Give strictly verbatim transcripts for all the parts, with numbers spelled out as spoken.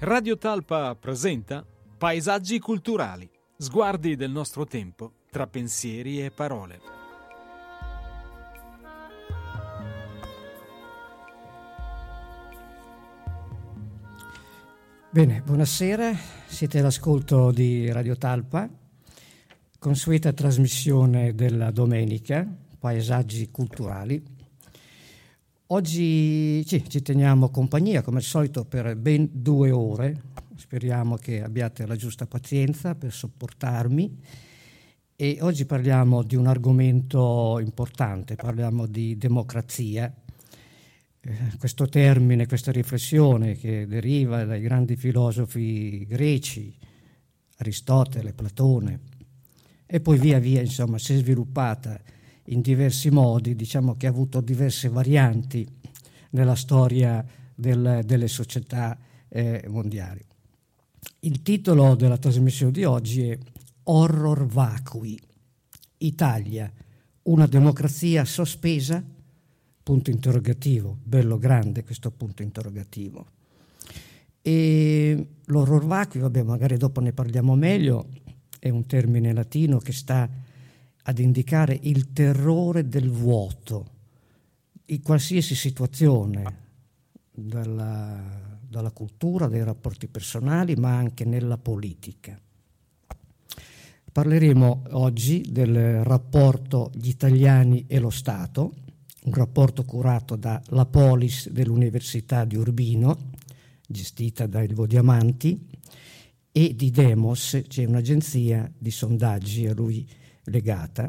Radio Talpa presenta Paesaggi culturali, sguardi del nostro tempo tra pensieri e parole. Bene, buonasera, siete all'ascolto di Radio Talpa, consueta trasmissione della domenica, Paesaggi culturali. Oggi sì, ci teniamo compagnia, come al solito, per ben due ore. Speriamo che abbiate la giusta pazienza per sopportarmi. E oggi parliamo di un argomento importante, parliamo di democrazia. Eh, questo termine, questa riflessione che deriva dai grandi filosofi greci, Aristotele, Platone, e poi via via, insomma, si è sviluppata in diversi modi, diciamo che ha avuto diverse varianti nella storia del, delle società eh, mondiali. Il titolo della trasmissione di oggi è Horror Vacui, Italia, una democrazia sospesa? Punto interrogativo, bello grande questo punto interrogativo. E l'horror vacui, vabbè, magari dopo ne parliamo meglio, è un termine latino che sta ad indicare il terrore del vuoto in qualsiasi situazione, dalla, dalla cultura, dai rapporti personali, ma anche nella politica. Parleremo oggi del rapporto gli italiani e lo Stato, un rapporto curato da La Polis dell'Università di Urbino, gestita da Ilvo Diamanti, e di Demos, c'è un'agenzia di sondaggi a lui legata.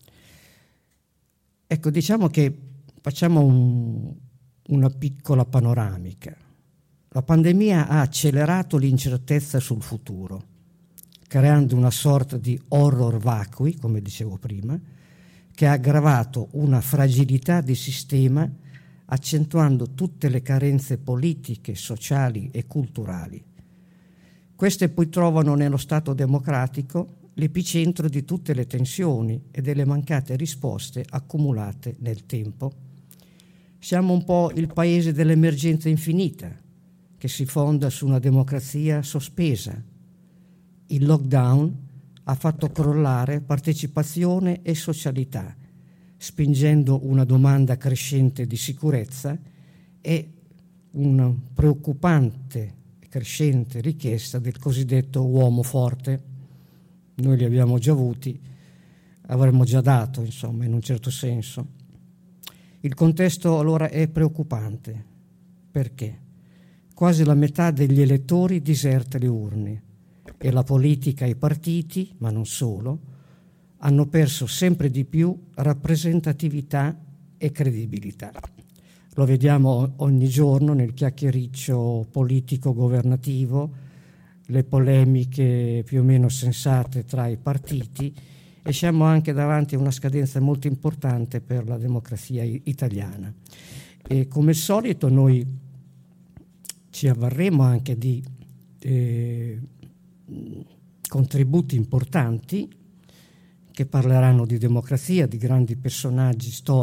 Ecco, diciamo che facciamo un, una piccola panoramica. La pandemia ha accelerato l'incertezza sul futuro, creando una sorta di horror vacui, come dicevo prima, che ha aggravato una fragilità di sistema, accentuando tutte le carenze politiche, sociali e culturali. Queste poi trovano nello Stato democratico l'epicentro di tutte le tensioni e delle mancate risposte accumulate nel tempo. Siamo un po' il paese dell'emergenza infinita, che si fonda su una democrazia sospesa. Il lockdown ha fatto crollare partecipazione e socialità, spingendo una domanda crescente di sicurezza e una preoccupante crescente richiesta del cosiddetto uomo forte. Noi li abbiamo già avuti, avremmo già dato, insomma, in un certo senso. Il contesto allora è preoccupante. Perché? Quasi la metà degli elettori diserta le urne e la politica e i partiti, ma non solo, hanno perso sempre di più rappresentatività e credibilità. Lo vediamo ogni giorno nel chiacchiericcio politico-governativo, le polemiche più o meno sensate tra i partiti, e siamo anche davanti a una scadenza molto importante per la democrazia italiana. E come al solito noi ci avvarremo anche di eh, contributi importanti che parleranno di democrazia, di grandi personaggi storici